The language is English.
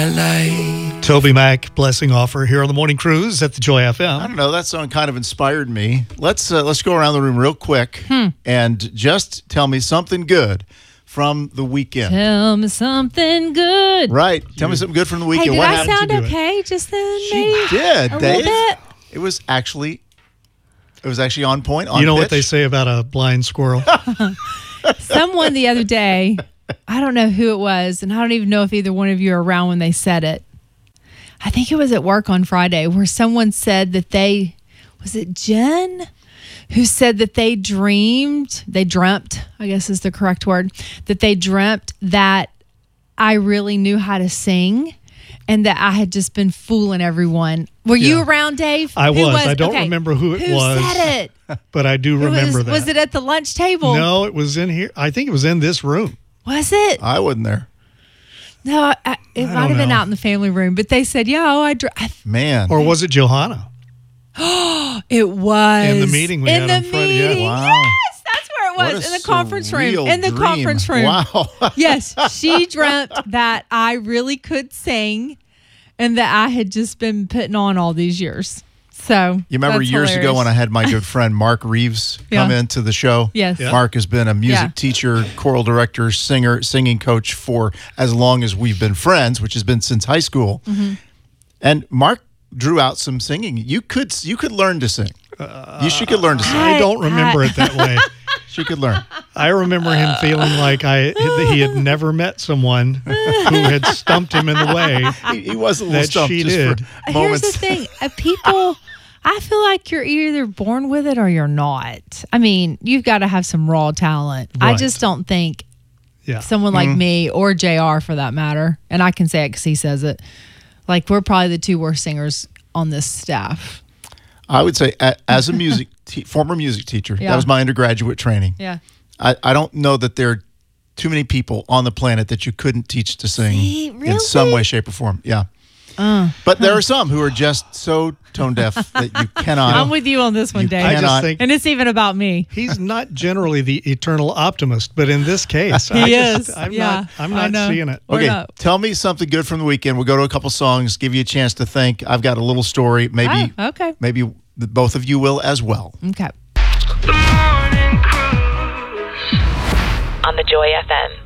LA. Toby Mac, Blessing Offer here on the Morning Cruise at the Joy FM. I don't know. That song kind of inspired me. Let's go around the room real quick and just tell me something good from the weekend. Tell me something good. Right. Tell me something good from the weekend. Hey, did what I happened sound to do it? okay just then? She did, A Dave. little bit? It was actually on point. On You know pitch. what they say about a blind squirrel? Someone the other day, I don't know who it was, and I don't even know if either one of you are around when they said it. I think it was at work on Friday where someone said that was it Jen? Who said that they dreamt, I guess is the correct word, that they dreamt that I really knew how to sing and that I had just been fooling everyone. Were you around, Dave? I Who was. I don't remember who it was. Who said it? But I do remember that. Was it at the lunch table? No, it was in here. I think it was in this room. Was it? I wasn't there. No, it might have been know. out in the family room. But they said, Man. Or was it Johanna? it was. In the meeting we had on Friday, yeah. meeting. Wow. Yes, that's where it What was. a In the conference room. surreal In the dream. conference room. Wow. Yes, she dreamt that I really could sing and that I had just been putting on all these years. So You remember that's years ago hilarious. when I had my good friend Mark Reeves come Yeah. into the show? Yes. Yeah. Mark has been a music Yeah. teacher, choral director, singer, singing coach for as long as we've been friends, which has been since high school. Mm-hmm. And Mark drew out some singing. You could learn to sing. She could learn to sing. I don't remember it that way. She could learn. I remember him feeling like he had never met someone who had stumped him in the way. He was a little That stumped she just did. for moments. Here's the thing. People, I feel like you're either born with it or you're not. I mean, you've got to have some raw talent. I Right. just don't think Yeah. someone like me or JR for that matter, and I can say it because he says it, like we're probably the two worst singers on this staff. I would say as a former music teacher, Yeah. that was my undergraduate training. Yeah. I don't know that there are too many people on the planet that you couldn't teach to sing See, in some really? way, shape, or form. Yeah. But there are some who are just so tone deaf that you cannot. I'm with you on this one, You Dave. I just cannot- think And it's even about me. he's not generally the eternal optimist, but in this case, He is. I'm Yeah, not I know. seeing it. We're Okay, not- tell me something good from the weekend. We'll go to a couple songs, give you a chance to think. I've got a little story. Maybe, okay. maybe both of you will as well. Okay. The Morning Cruise. on the Joy FM.